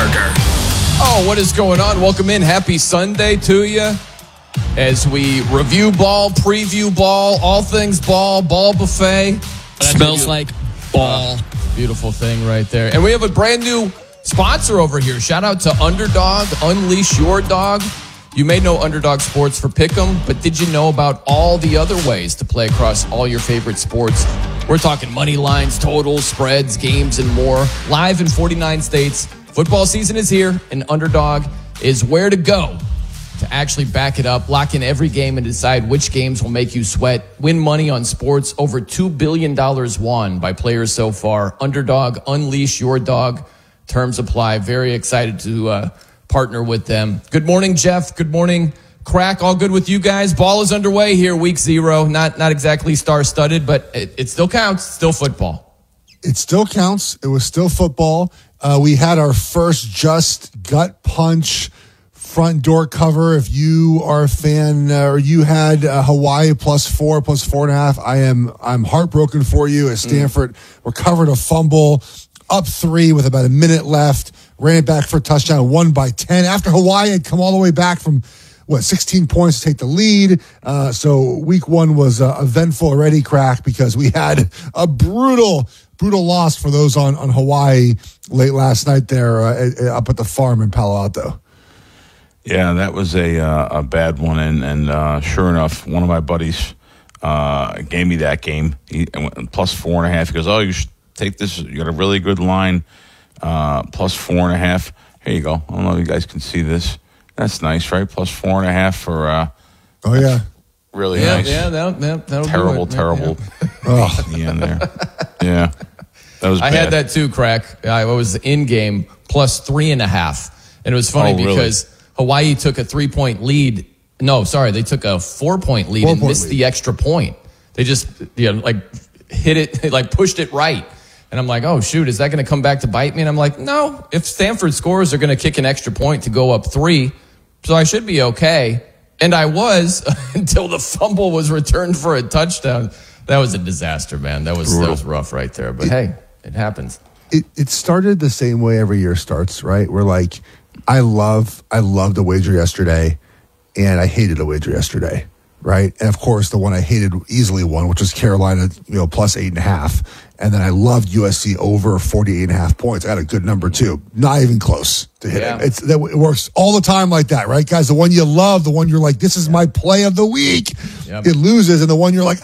Roethlisberger. Oh, what is going on? Welcome in. Happy Sunday to you as we review ball, preview ball, all things ball buffet. Smells like ball. Beautiful thing right there. And we have a brand new sponsor over here. Shout out to Underdog. Unleash your dog. You may know Underdog Sports for Pick'em, but did you know about all the other ways to play across all your favorite sports? We're talking money lines, totals, spreads, games, and more. Live in 49 states. Football season is here, and Underdog is where to go to actually back it up, lock in every game, and decide which games will make you sweat. Win money on sports. Over $2 billion won by players so far. Underdog, unleash your dog. Terms apply. Very excited to partner with them. Good morning, Jeff. Good morning, Crack. All good with you guys? Ball is underway here, week 0. Not exactly star-studded, but it still counts. Still football. It still counts. It was still football. We had our first just gut punch front door cover. If you are a fan or you had Hawaii +4, +4.5, I'm heartbroken for you as Stanford recovered a fumble, up 3 with about a minute left, ran it back for a touchdown, won by 10 after Hawaii had come all the way back from 16 points to take the lead. So week 1 was eventful already, Crack, because we had a brutal loss for those on Hawaii late last night there up at the farm in Palo Alto. Yeah, that was a bad one, and sure enough, one of my buddies gave me that game. He went +4.5. He goes, "Oh, you should take this. You got a really good line, +4.5. Here you go. I don't know if you guys can see this. That's nice, right? +4.5 for. Oh yeah, really nice. Yeah, that'll terrible, do it. terrible. Oh, The end there. Yeah, that was. I bad. had that too, Crack. I was in game +3.5, and it was funny because Hawaii took a 3-point lead. No, sorry, they took a 4-point lead and missed the extra point. They just hit it, pushed it right. And I'm like, oh, shoot, is that going to come back to bite me? And I'm like, no, if Stanford scores, they're going to kick an extra point to go up 3. So I should be okay. And I was until the fumble was returned for a touchdown. That was a disaster, man. That was rough right there. But hey, it happens. It started the same way every year starts, right? We're like, I loved a wager yesterday, and I hated a wager yesterday, right? And of course, the one I hated easily won, which was Carolina, +8.5. And then I loved USC over 48.5 points. I got a good number too. Not even close to hitting. It works all the time like that, right, guys? The one you love, the one you're like, this is my play of the week. Yep. It loses, and the one you're like,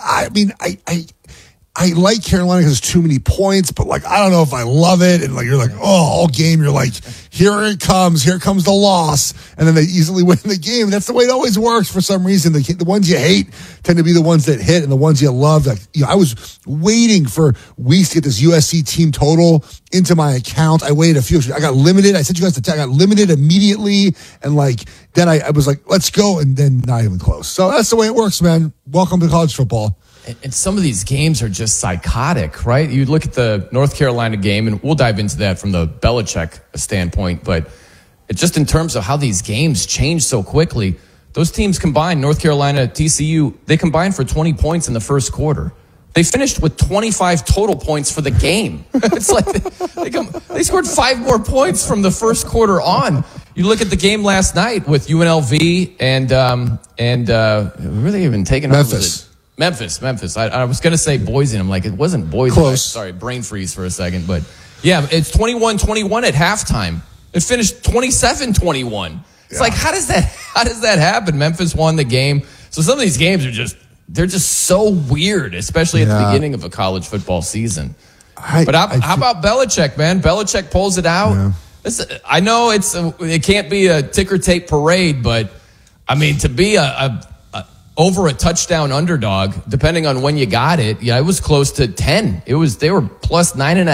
I like Carolina because there's too many points, but I don't know if I love it. And you're like, oh, all game you're like, here comes the loss. And then they easily win the game. That's the way it always works for some reason. The ones you hate tend to be the ones that hit, and the ones you love. I was waiting for weeks to get this USC team total into my account. I waited a few. I got limited. I sent you guys the tag. I got limited immediately. And then I was like, let's go. And then not even close. So that's the way it works, man. Welcome to college football. And some of these games are just psychotic, right? You look at the North Carolina game, and we'll dive into that from the Belichick standpoint, but just in terms of how these games change so quickly, those teams combined, North Carolina, TCU, they combined for 20 points in the first quarter. They finished with 25 total points for the game. It's like they scored 5 more points from the first quarter on. You look at the game last night with UNLV and really even taken Memphis. Memphis. I was going to say Boise, and I'm like, it wasn't Boise. Close. Sorry, brain freeze for a second. But, yeah, it's 21-21 at halftime. It finished 27-21. It's like, how does that happen? Memphis won the game. So some of these games they're just so weird, especially at the beginning of a college football season. How about Belichick, man? Belichick pulls it out. Yeah. I know it can't be a ticker tape parade, but, I mean, to be over a touchdown underdog, depending on when you got it, it was close to 10. They were +9.5,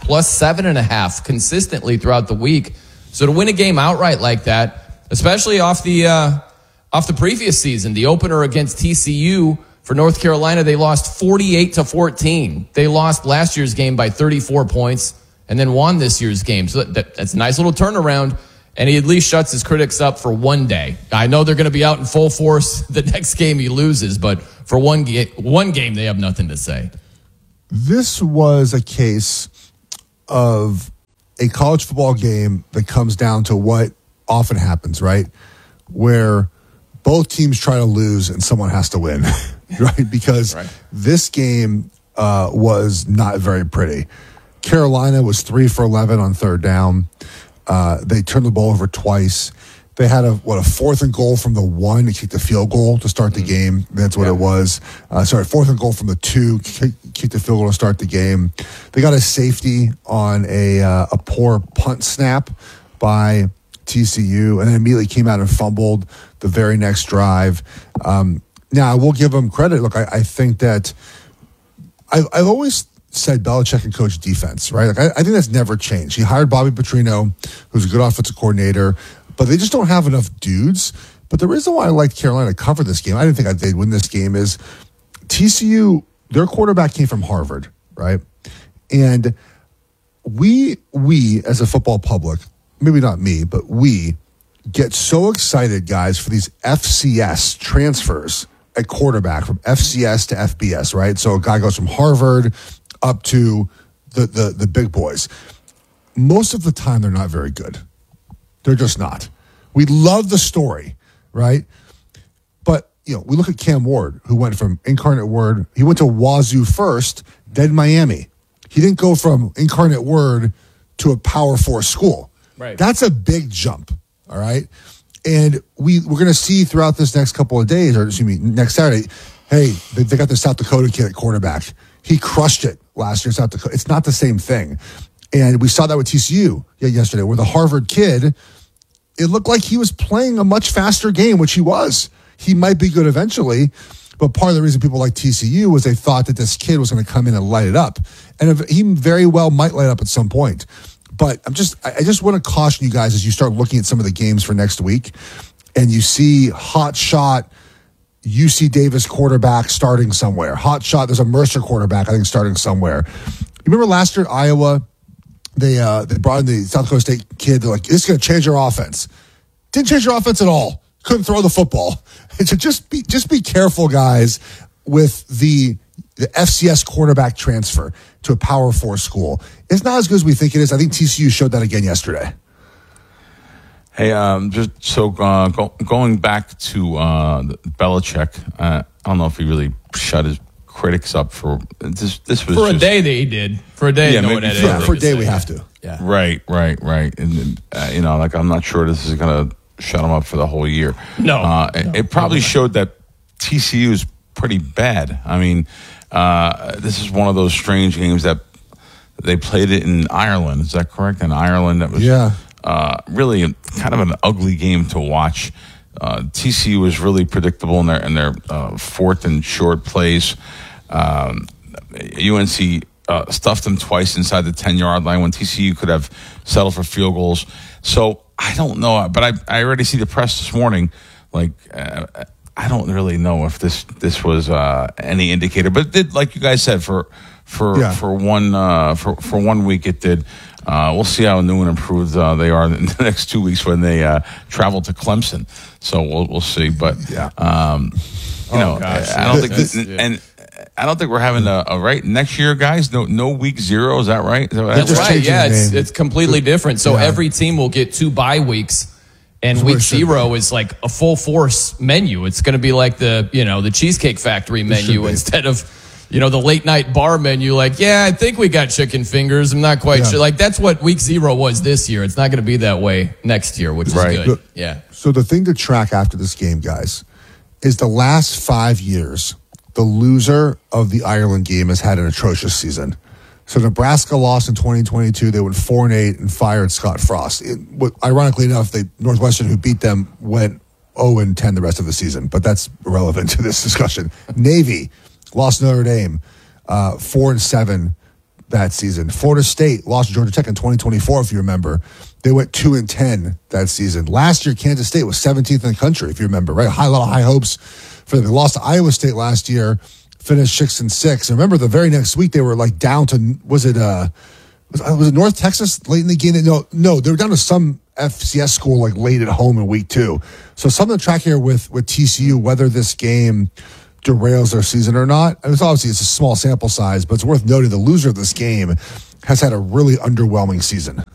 +7.5 consistently throughout the week. So to win a game outright like that, especially off the previous season, the opener against TCU for North Carolina, they lost 48-14. They lost last year's game by 34 points and then won this year's game. So that's a nice little turnaround. And he at least shuts his critics up for one day. I know they're going to be out in full force the next game he loses, but for one game, they have nothing to say. This was a case of a college football game that comes down to what often happens, right? Where both teams try to lose and someone has to win, right? Because this game was not very pretty. Carolina was 3 for 11 on third down. They turned the ball over twice. They had a 4th and goal from the 1 to kick the field goal to start the game. That's what it was. 4th and goal from the 2, kick the field goal to start the game. They got a safety on a poor punt snap by TCU, and then immediately came out and fumbled the very next drive. Now, I will give them credit. Look, I think that I've always said Belichick can coach defense, right? Like I think that's never changed. He hired Bobby Petrino, who's a good offensive coordinator, but they just don't have enough dudes. But the reason why I liked Carolina to cover this game, I didn't think they'd win this game, is TCU, their quarterback came from Harvard, right? And we as a football public, maybe not me, but we get so excited, guys, for these FCS transfers at quarterback, from FCS to FBS, right? So a guy goes from Harvard up to the big boys. Most of the time, they're not very good. They're just not. We love the story, right? But, we look at Cam Ward, who went from Incarnate Word. He went to Wazoo first, then Miami. He didn't go from Incarnate Word to a Power 4 school. Right. That's a big jump, all right? And we're going to see throughout this next couple of days, or excuse me, next Saturday, hey, they got the South Dakota kid at quarterback. He crushed it last year in South Dakota. It's not the same thing. And we saw that with TCU yesterday, where the Harvard kid, it looked like he was playing a much faster game, which he was. He might be good eventually, but part of the reason people like TCU was they thought that this kid was going to come in and light it up. And he very well might light up at some point. But I just want to caution you guys as you start looking at some of the games for next week, and you see hot shot UC Davis quarterback starting somewhere. Hot shot, there's a Mercer quarterback, I think, starting somewhere. You remember last year at Iowa, they brought in the South Dakota State kid. They're like, this is going to change your offense. Didn't change your offense at all. Couldn't throw the football. So just be careful, guys, with the FCS quarterback transfer to a Power 4 school. It's not as good as we think it is. I think TCU showed that again yesterday. Hey, just so going back to Belichick, I don't know if he really shut his critics up for this. This was for a day that he did. For a day, no one had for a day we have to. Yeah. Right. And I'm not sure this is going to shut him up for the whole year. No, it probably showed that TCU is pretty bad. I mean, this is one of those strange games that they played it in Ireland. Is that correct? In Ireland, that was really kind of an ugly game to watch. TCU was really predictable in their 4th and short plays. UNC stuffed them twice inside the 10-yard line when TCU could have settled for field goals. So I don't know, but I already see the press this morning. Like I don't really know if this was any indicator, but it did, like you guys said, for 1 week it did. We'll see how new and improved they are in the next 2 weeks when they travel to Clemson. So we'll see. But I don't think we're having a right next year, guys. No week 0. Is that right? That's right. Yeah, it's completely different. So every team will get 2 bye weeks. And week 0 is like a full force menu. It's going to be like the Cheesecake Factory menu instead of, the late night bar menu. Like, I think we got chicken fingers. I'm not quite sure. Like, that's what week 0 was this year. It's not going to be that way next year, which is good. Yeah. So the thing to track after this game, guys, is the last 5 years, the loser of the Ireland game has had an atrocious season. So Nebraska lost in 2022. They went 4-8 and fired Scott Frost. Ironically enough, Northwestern, who beat them, went 0-10 the rest of the season. But that's irrelevant to this discussion. Navy lost Notre Dame 4-7 that season. Florida State lost to Georgia Tech in 2024, if you remember. They went 2-10 that season. Last year, Kansas State was 17th in the country, if you remember, right? A lot of high hopes for them. They lost to Iowa State last year, finished 6-6. And remember, the very next week they were like down to was it North Texas late in the game? No, they were down to some FCS school like late at home in week 2. So something to track here with TCU, whether this game derails their season or not. And it's a small sample size, but it's worth noting the loser of this game has had a really underwhelming season.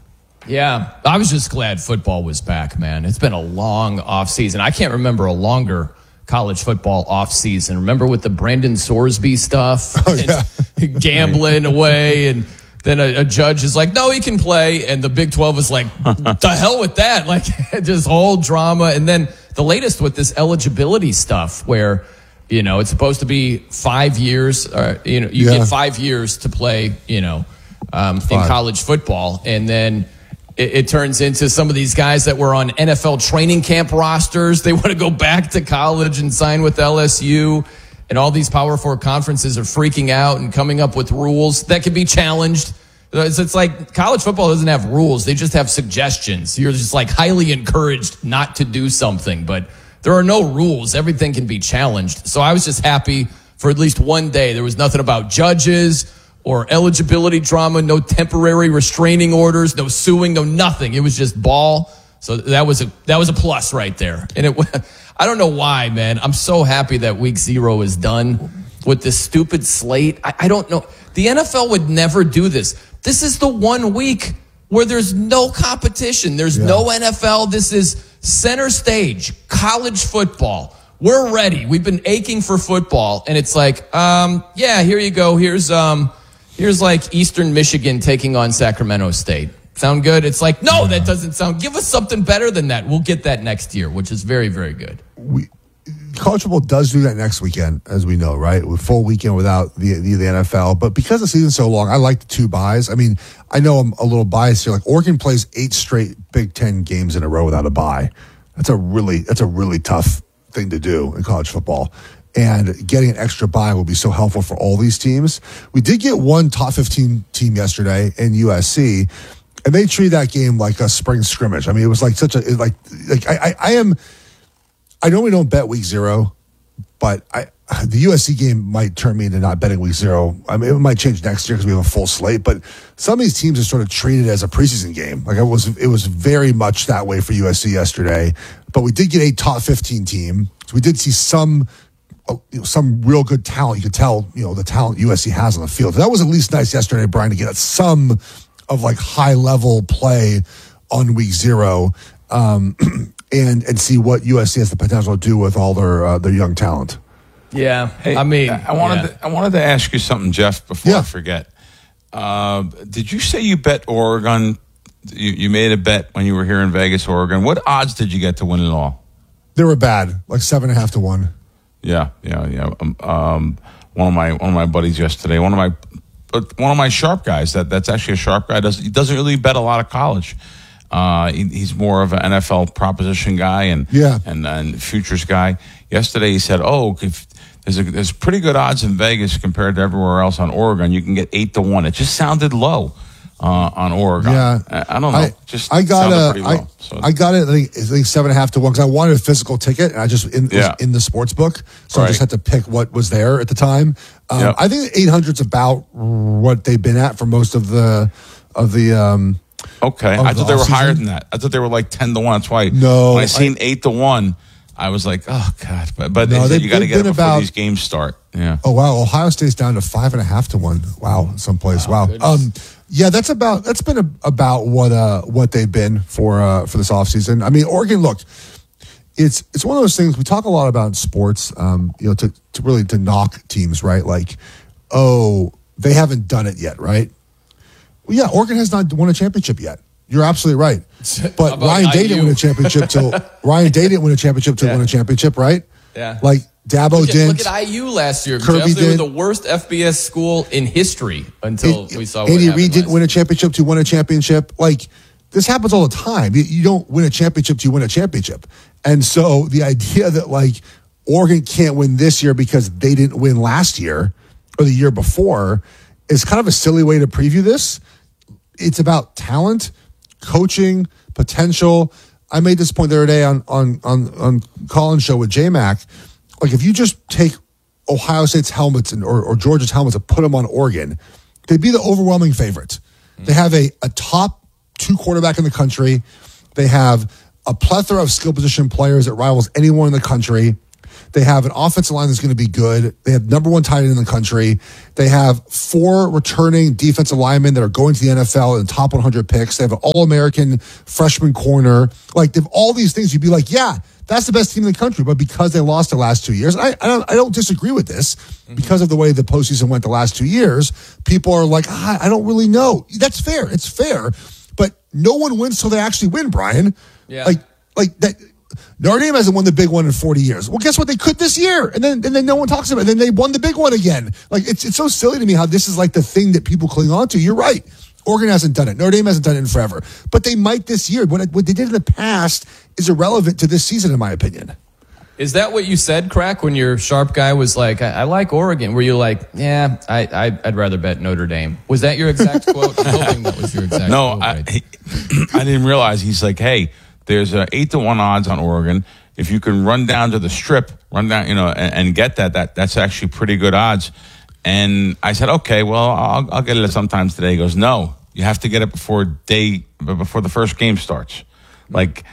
Yeah, I was just glad football was back, man. It's been a long off season. I can't remember a longer college football off season. Remember with the Brandon Sorsby stuff, and gambling away, and then a judge is like, no, he can play, and the Big 12 is like, the hell with that, like just whole drama. And then the latest with this eligibility stuff, where it's supposed to be 5 years. You get 5 years to play, in college football, and then it turns into some of these guys that were on NFL training camp rosters. They want to go back to college and sign with LSU. And all these Power Four conferences are freaking out and coming up with rules that can be challenged. It's like college football doesn't have rules. They just have suggestions. You're just like highly encouraged not to do something. But there are no rules. Everything can be challenged. So I was just happy for at least one day. There was nothing about judges or eligibility drama, no temporary restraining orders, no suing, no nothing. It was just ball. So that was a plus right there. And I don't know why, man. I'm so happy that week 0 is done with this stupid slate. I don't know. The NFL would never do this. This is the 1 week where there's no competition. There's no NFL. This is center stage, college football. We're ready. We've been aching for football. And it's like, here you go. Here's like Eastern Michigan taking on Sacramento State. Sound good? It's like, no, that doesn't sound. Give us something better than that. We'll get that next year, which is very, very good. College football does do that next weekend, as we know, right? With full weekend without the NFL. But because the season's so long, I like the 2 buys. I mean, I know I'm a little biased here. Like Oregon plays 8 straight Big Ten games in a row without a bye. That's a really tough thing to do in college football. And getting an extra bye will be so helpful for all these teams. We did get one top 15 team yesterday in USC, and they treated that game like a spring scrimmage. I mean, it was like I normally don't bet week 0, but the USC game might turn me into not betting week 0. I mean, it might change next year because we have a full slate, but some of these teams are sort of treated as a preseason game. Like it was very much that way for USC yesterday, but we did get a top 15 team. So we did see some real good talent. You could tell, the talent USC has on the field. That was at least nice yesterday, Brian, to get some of like high level play on week 0, and see what USC has the potential to do with all their young talent. Yeah, hey, I wanted to ask you something, Jeff, before I forget. Did you say you bet Oregon? You made a bet when you were here in Vegas, Oregon. What odds did you get to win it all? They were bad, like 7.5 to 1. Yeah. One of my buddies yesterday, one of my sharp guys. That's actually a sharp guy. He doesn't really bet a lot of college. He's more of an NFL proposition guy and futures guy. Yesterday he said, if there's pretty good odds in Vegas compared to everywhere else on Oregon. You can get 8 to 1. It just sounded low on Oregon. Yeah, I don't know. I got it. I got it. I think 7.5 to 1 because I wanted a physical ticket, and I just was in the sports book, so I just had to pick what was there at the time. I think 800's about what they've been at for most of the. Okay, I thought they were higher than that. I thought they were like 10 to 1. That's why when I seen 8 to 1. I was like, oh God! But no, you got to get it before these games start. Yeah. Oh wow! Ohio State's down to 5.5 to 1. Wow, someplace. Wow. Yeah, that's been about what they've been for this offseason. I mean, Oregon. Look, it's one of those things we talk a lot about in sports. To really knock teams, right? Like, they haven't done it yet, right? Well, yeah, Oregon has not won a championship yet. You're absolutely right. But Ryan Day didn't win a championship till win a championship, right? Yeah. Like Dabo didn't. Look at IU last year. Kirby they were the worst FBS school in history until we saw what Andy Reid didn't win a championship to win a championship. Like this happens all the time. You don't win a championship to win a championship. And so the idea that like Oregon can't win this year because they didn't win last year or the year before is kind of a silly way to preview this. It's about talent, coaching, potential. I made this point the other day on Colin's show with J-Mac. Like if you just take Ohio State's helmets or Georgia's helmets and put them on Oregon, they'd be the overwhelming favorite. They have a top 2 quarterback in the country. They have a plethora of skill position players that rivals anyone in the country. They have an offensive line that's going to be good. They have number one tight end in the country. They have 4 returning defensive linemen that are going to the NFL in the top 100 picks. They have an All-American freshman corner. Like, they have all these things. You'd be like, yeah, that's the best team in the country. But because they lost the last 2 years, I don't disagree with this. Because of the way the postseason went the last 2 years, people are like, I don't really know. That's fair. It's fair. But no one wins till they actually win, Brian. Yeah. Like that. Notre Dame hasn't won the big one in 40 years. Well, guess what? They could this year. And then no one talks about it. And then they won the big one again. Like, it's so silly to me how this is like the thing that people cling on to. You're right. Oregon hasn't done it. Notre Dame hasn't done it in forever. But they might this year. What they did in the past is irrelevant to this season, in my opinion. Is that what you said, Crack, when your sharp guy was like, I like Oregon? Were you like, yeah, I'd rather bet Notre Dame? Was that your exact quote? I'm hoping that was your exact no, quote. Right? I didn't realize. He's like, hey, there's 8-1 odds on Oregon. If you can run down to the strip, and get that's actually pretty good odds. And I said, okay, well, I'll get it sometimes today. He goes, no, you have to get it before the first game starts. Like,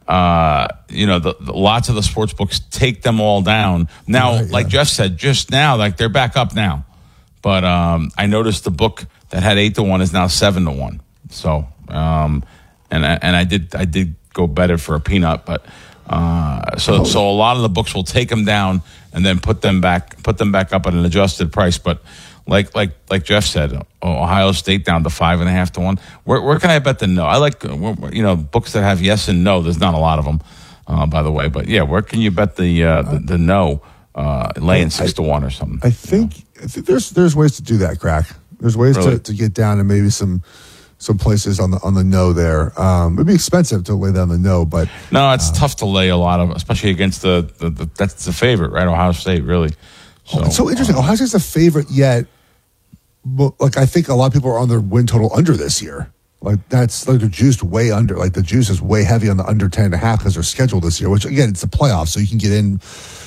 lots of the sports books take them all down. Now, like Jeff said just now, like they're back up now. But I noticed the book that had 8-1 is now 7-1. So, and I did go better for a peanut, but so a lot of the books will take them down and then put them back up at an adjusted price. But like Jeff said, Ohio State down to 5.5 to 1. Where can I bet the no? I like books that have yes and no. There's not a lot of them, by the way. But yeah, where can you bet the no? Laying 6 to 1 or something. I think there's ways to do that, Crack. There's ways to get down and maybe some places on the no there. It'd be expensive to lay down the no, but no, it's tough to lay a lot of, especially against the that's the favorite, right? Ohio State, really. So, it's so interesting. Ohio State's the favorite yet. But like, I think a lot of people are on their win total under this year. Like, that's like they're juiced way under. Like, the juice is way heavy on the under 10.5 because they're scheduled this year. Which again, it's a playoff, so you can get in,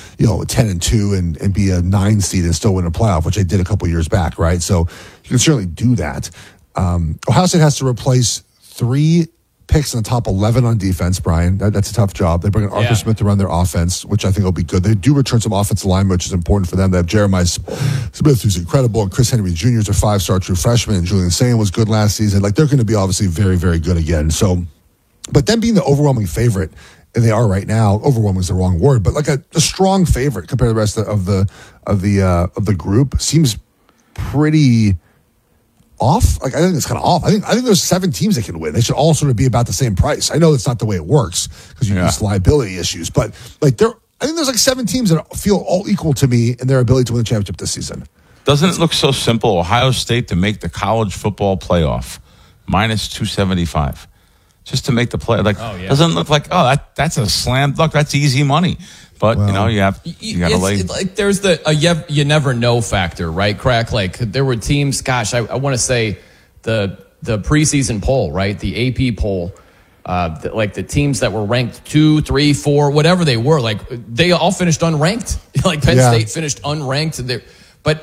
10-2 and be a 9 seed and still win a playoff, which they did a couple years back, right? So you can certainly do that. Ohio State has to replace 3 picks in the top 11 on defense, Brian. That's a tough job. They bring in Arthur Smith to run their offense, which I think will be good. They do return some offensive line, which is important for them. They have Jeremiah Smith, who's incredible, and Chris Henry Jr. is a 5-star true freshman, and Julian Sayin was good last season. Like, they're going to be obviously very, very good again. So, but them being the overwhelming favorite, and they are right now, overwhelming is the wrong word, but like a strong favorite compared to the rest of the group seems pretty off. Like, I think it's kind of off. I think there's 7 teams that can win. They should all sort of be about the same price. I know that's not the way it works because you use liability issues, but like I think there's like 7 teams that feel all equal to me in their ability to win the championship this season. Doesn't it look so simple? Ohio State to make the college football playoff, minus 275, just to make the play. Like, doesn't look like that's a slam dunk. That's easy money. But you got to lay. Like, there's you never know factor, right, Crack? Like, there were teams. Gosh, I want to say the preseason poll, right? The AP poll, like the teams that were ranked 2, 3, 4, whatever they were, like they all finished unranked. Like Penn State finished unranked. But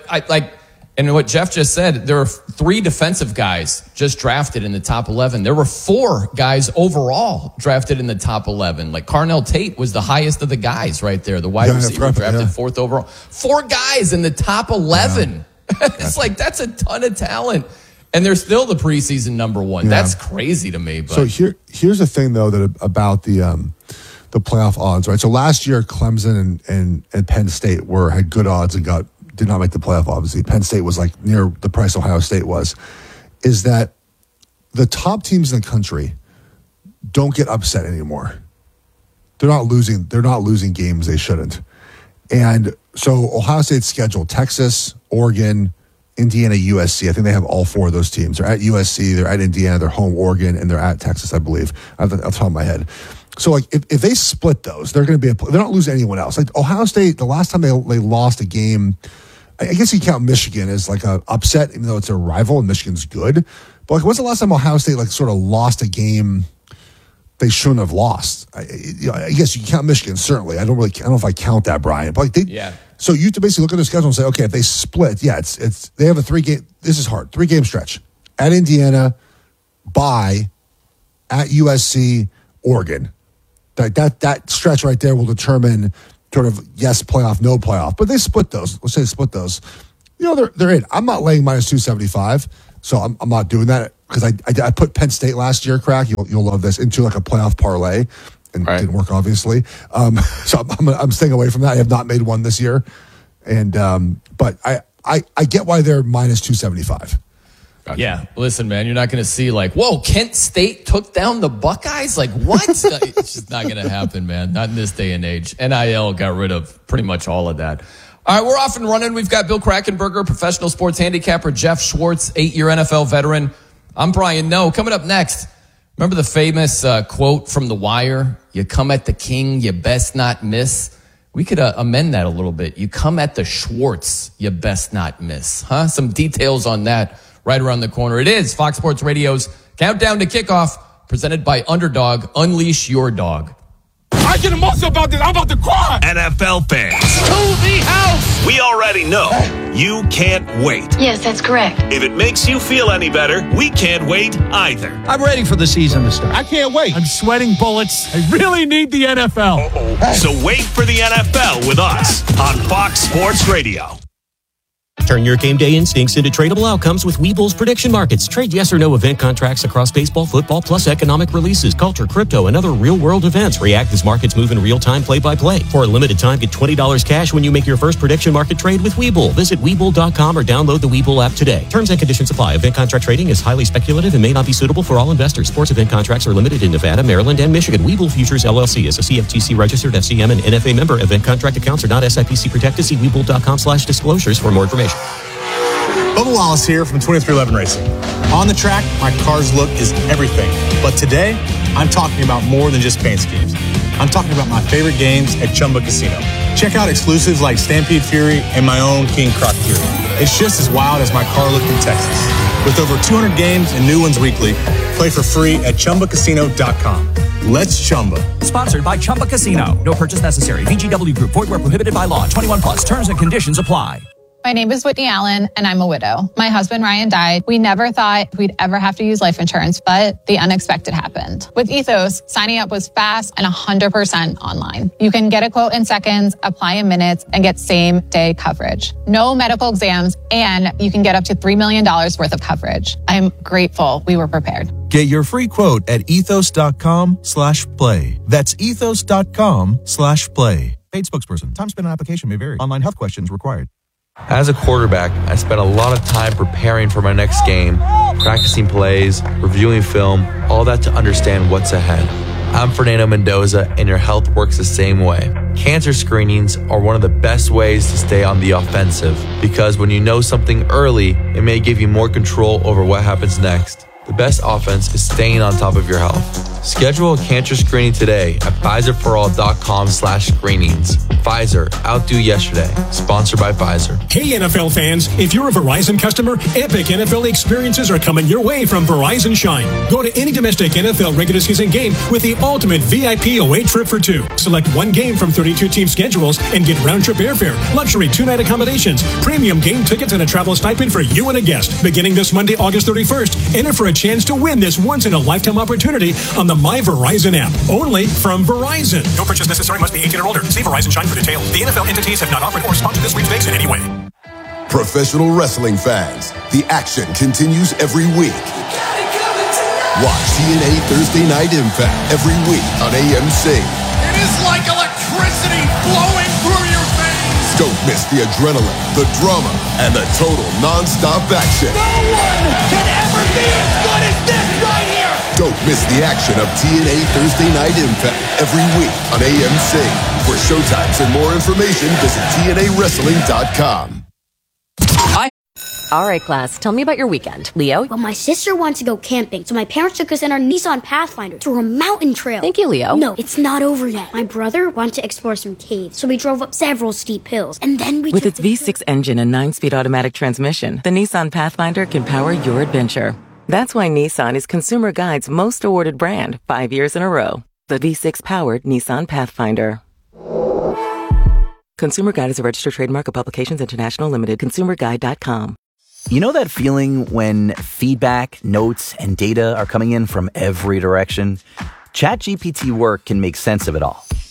and what Jeff just said, there are 3 defensive guys just drafted in the top 11. There were 4 guys overall drafted in the top 11. Like Carnell Tate was the highest of the guys right there, the wide receiver drafted 4th overall. 4 guys in the top 11. Yeah. It's like, that's a ton of talent. And they're still the preseason number 1. Yeah. That's crazy to me. But. So here's the thing, though, that about the playoff odds, right? So last year, Clemson and Penn State had good odds and did not make the playoff, obviously. Penn State was like near the price Ohio State was. Is that the top teams in the country don't get upset anymore. They're not losing games they shouldn't. And so Ohio State's schedule, Texas, Oregon, Indiana, USC. I think they have all 4 of those teams. They're at USC, they're at Indiana, they're home Oregon, and they're at Texas, I believe. Off the top of my head. So, like, if they split those, they're going to be they're not losing anyone else. Like, Ohio State, the last time they lost a game, I guess you count Michigan as like a upset, even though it's a rival and Michigan's good. But like, when's the last time Ohio State like sort of lost a game they shouldn't have lost? I guess you can count Michigan, certainly. I don't know if I count that, Brian. But like so you have to basically look at the schedule and say, okay, if they split, it's they have a 3-game. This is hard 3-game stretch at Indiana, bye, at USC, Oregon. That stretch right there will determine sort of yes playoff, no playoff, but they split those. Let's say they split those. They're in. I'm not laying minus 275, so I'm not doing that because I put Penn State last year, Crack. You'll love this, into like a playoff parlay, and it didn't work obviously. So I'm staying away from that. I have not made one this year, and but I get why they're minus 275. Gotcha. Yeah, listen, man, you're not going to see like, whoa, Kent State took down the Buckeyes? Like, what? It's just not going to happen, man. Not in this day and age. NIL got rid of pretty much all of that. All right, we're off and running. We've got Bill Krackomberger, professional sports handicapper, Jeff Schwartz, 8-year NFL veteran. I'm Brian Noe. Coming up next, remember the famous quote from The Wire? You come at the king, you best not miss. We could amend that a little bit. You come at the Schwartz, you best not miss. Huh? Some details on that right around the corner. It is Fox Sports Radio's Countdown to Kickoff, presented by Underdog. Unleash your dog. I get emotional about this. I'm about to cry. NFL fans. To the house. We already know you can't wait. Yes, that's correct. If it makes you feel any better, we can't wait either. I'm ready for the season to start. I can't wait. I'm sweating bullets. I really need the NFL. So wait for the NFL with us on Fox Sports Radio. Turn your game day instincts into tradable outcomes with Webull's prediction markets. Trade yes or no event contracts across baseball, football, plus economic releases, culture, crypto, and other real-world events. React as markets move in real time, play-by-play. For a limited time, get $20 cash when you make your first prediction market trade with Webull. Visit Webull.com or download the Webull app today. Terms and conditions apply. Event contract trading is highly speculative and may not be suitable for all investors. Sports event contracts are limited in Nevada, Maryland, and Michigan. Webull Futures LLC is a CFTC-registered FCM and NFA member. Event contract accounts are not SIPC protected. See Webull.com/disclosures for more information. Bubba Wallace here from 2311 Racing. On the track, my car's look is everything. But today, I'm talking about more than just paint schemes. I'm talking about my favorite games at Chumba Casino. Check out exclusives like Stampede Fury and my own King Croc Fury. It's just as wild as my car look in Texas. With over 200 games and new ones weekly, play for free at ChumbaCasino.com. Let's Chumba. Sponsored by Chumba Casino. No purchase necessary. VGW Group. Void where prohibited by law. 21 plus. Terms and conditions apply. My name is Whitney Allen, and I'm a widow. My husband, Ryan, died. We never thought we'd ever have to use life insurance, but the unexpected happened. With Ethos, signing up was fast and 100% online. You can get a quote in seconds, apply in minutes, and get same-day coverage. No medical exams, and you can get up to $3 million worth of coverage. I'm grateful we were prepared. Get your free quote at ethos.com/play. That's ethos.com/play. Paid spokesperson. Time spent on application may vary. Online health questions required. As a quarterback, I spent a lot of time preparing for my next game, practicing plays, reviewing film, all that to understand what's ahead. I'm Fernando Mendoza, and your health works the same way. Cancer screenings are one of the best ways to stay on the offensive, because when you know something early, it may give you more control over what happens next. The best offense is staying on top of your health. Schedule a cancer screening today at Pfizerforall.com/screenings. Pfizer, outdo yesterday. Sponsored by Pfizer. Hey NFL fans, if you're a Verizon customer, epic NFL experiences are coming your way from Verizon Shine. Go to any domestic NFL regular season game with the ultimate VIP away trip for two. Select one game from 32 team schedules and get round-trip airfare, luxury 2-night accommodations, premium game tickets, and a travel stipend for you and a guest. Beginning this Monday, August 31st, enter for a chance to win this once-in-a-lifetime opportunity on the My Verizon app. Only from Verizon. No purchase necessary. Must be 18 or older. See Verizon Shine for details. The NFL entities have not offered or sponsored this sweepstakes in any way. Professional wrestling fans, the action continues every week. Watch TNA Thursday Night Impact every week on AMC. It is like electricity flowing through your veins. Don't miss the adrenaline, the drama, and the total non-stop action. No one can ever be as good as this right here. Don't miss the action of TNA Thursday Night Impact every week on AMC. For showtimes and more information, visit TNAWrestling.com. All right, class, tell me about your weekend. Leo? Well, my sister wanted to go camping, so my parents took us in our Nissan Pathfinder to a mountain trail. Thank you, Leo. No, it's not over yet. My brother wanted to explore some caves, so we drove up several steep hills, and then we With its V6 engine and 9-speed automatic transmission, the Nissan Pathfinder can power your adventure. That's why Nissan is Consumer Guide's most awarded brand 5 years in a row. The V6-powered Nissan Pathfinder. Consumer Guide is a registered trademark of Publications International Limited. ConsumerGuide.com. You know that feeling when feedback, notes, and data are coming in from every direction? ChatGPT Work can make sense of it all.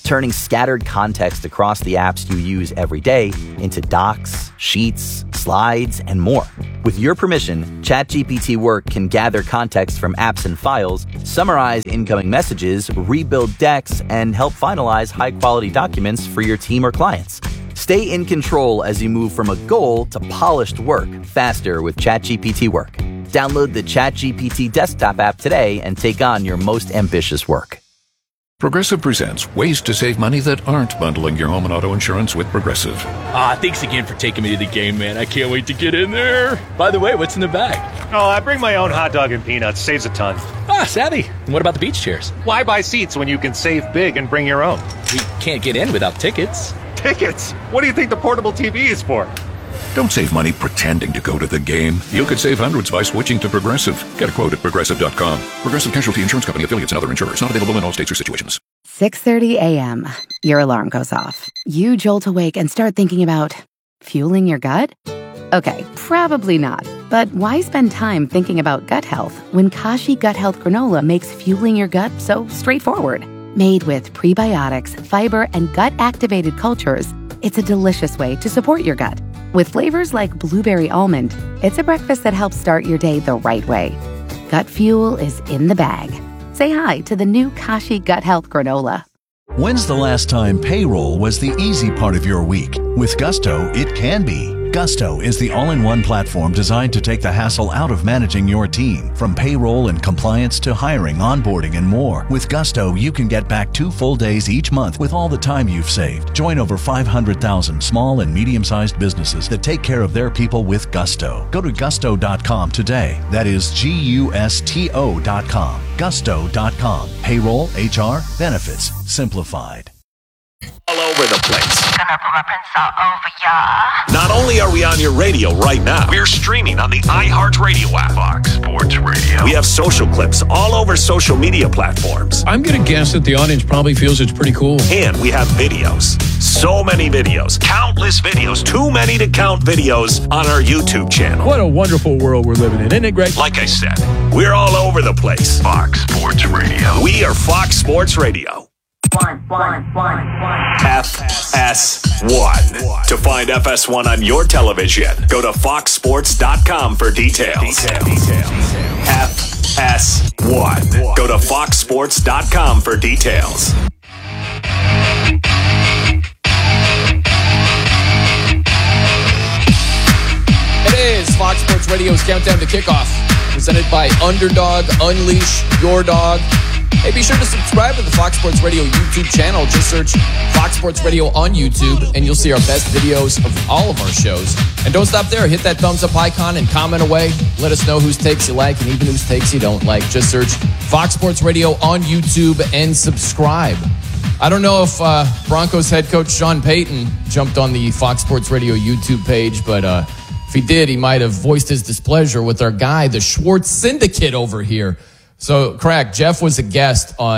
turning scattered context across the apps you use every day into docs, sheets, slides, and more. With your permission, ChatGPT Work can gather context from apps and files, summarize incoming messages, rebuild decks, and help finalize high-quality documents for your team or clients. Stay in control as you move from a goal to polished work faster with ChatGPT Work. Download the ChatGPT desktop app today and take on your most ambitious work. Progressive presents ways to save money that aren't bundling your home and auto insurance with Progressive. Thanks again for taking me to the game, man. I can't wait to get in there. By the way, what's in the bag? Oh, I bring my own hot dog and peanuts. Saves a ton. Savvy. And what about the beach chairs? Why buy seats when you can save big and bring your own? We can't get in without tickets. Tickets? What do you think the portable TV is for? Don't save money pretending to go to the game. You could save hundreds by switching to Progressive. Get a quote at Progressive.com. Progressive Casualty Insurance Company, affiliates, and other insurers. Not available in all states or situations. 6:30 a.m. Your alarm goes off. You jolt awake and start thinking about fueling your gut? Okay, probably not. But why spend time thinking about gut health when Kashi Gut Health Granola makes fueling your gut so straightforward? Made with prebiotics, fiber, and gut-activated cultures, it's a delicious way to support your gut. With flavors like blueberry almond, it's a breakfast that helps start your day the right way. Gut fuel is in the bag. Say hi to the new Kashi Gut Health Granola. When's the last time payroll was the easy part of your week? With Gusto, it can be. Gusto is the all-in-one platform designed to take the hassle out of managing your team. From payroll and compliance to hiring, onboarding, and more. With Gusto, you can get back 2 full days each month with all the time you've saved. Join over 500,000 small and medium-sized businesses that take care of their people with Gusto. Go to gusto.com today. That is Gusto.com. Gusto.com. Payroll, HR, benefits, simplified. All over the place. Gonna put my prints all over ya. Not only are we on your radio right now, we're streaming on the iHeartRadio app. Fox Sports Radio. We have social clips all over social media platforms. I'm gonna guess that the audience probably feels it's pretty cool. And we have videos. So many videos. Countless videos. Too many to count videos on our YouTube channel. What a wonderful world we're living in, isn't it, Greg? Like I said, we're all over the place. Fox Sports Radio. We are Fox Sports Radio. FS1. To find FS1 on your television, go to foxsports.com for details. FS1. Go to foxsports.com for details. It is Fox Sports Radio's Countdown to Kickoff, presented by Underdog. Unleash your dog. Hey, be sure to subscribe to the Fox Sports Radio YouTube channel. Just search Fox Sports Radio on YouTube, and you'll see our best videos of all of our shows. And don't stop there. Hit that thumbs up icon and comment away. Let us know whose takes you like and even whose takes you don't like. Just search Fox Sports Radio on YouTube and subscribe. I don't know if Broncos head coach Sean Payton jumped on the Fox Sports Radio YouTube page, but if he did, he might have voiced his displeasure with our guy, the Schwartz Syndicate over here. So, Crack, Jeff was a guest on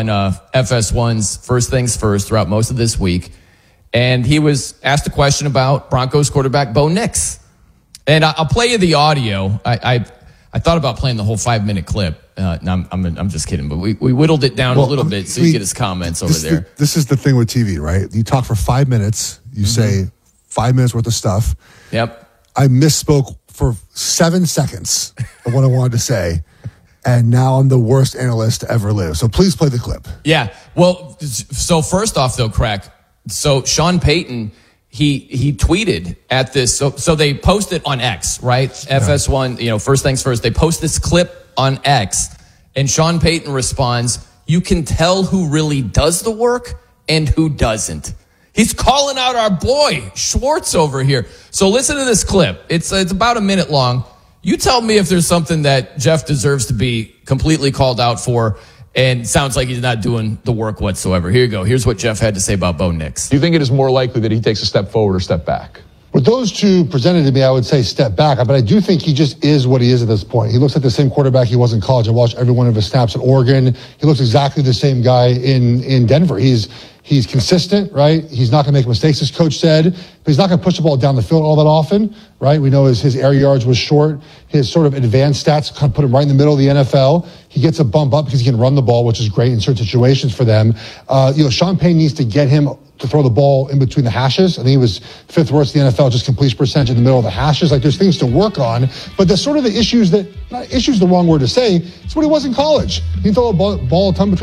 FS1's First Things First throughout most of this week, and he was asked a question about Broncos quarterback Bo Nix. And I'll play you the audio. I thought about playing the whole 5-minute clip. No, I'm just kidding, but we whittled it down a little bit so you get his comments over there. This is the thing with TV, right? You talk for 5 minutes, you say 5 minutes worth of stuff. Yep. I misspoke for 7 seconds of what I wanted to say. And now I'm the worst analyst to ever live. So please play the clip. Yeah. Well, so first off, though, Crack. So Sean Payton, he tweeted at this. So they post it on X, right? Yeah. FS1, First Things First. They post this clip on X. And Sean Payton responds, you can tell who really does the work and who doesn't. He's calling out our boy, Schwartz, over here. So listen to this clip. It's about a minute long. You tell me if there's something that Jeff deserves to be completely called out for and sounds like he's not doing the work whatsoever. Here you go. Here's what Jeff had to say about Bo Nix. Do you think it is more likely that he takes a step forward or step back? With those two presented to me, I would say step back. But I do think he just is what he is at this point. He looks like the same quarterback he was in college. I watched every one of his snaps at Oregon. He looks exactly the same guy in Denver. He's He's consistent, right? He's not going to make mistakes, as coach said, but he's not going to push the ball down the field all that often, right? We know his air yards was short. His sort of advanced stats kind of put him right in the middle of the NFL. He gets a bump up because he can run the ball, which is great in certain situations for them. Sean Payton needs to get him to throw the ball in between the hashes. I think he was 5th worst in the NFL, just completion percentage in the middle of the hashes. Like, there's things to work on, but the sort of the issues that, not issues the wrong word to say, it's what he was in college. He didn't throw a ball a ton between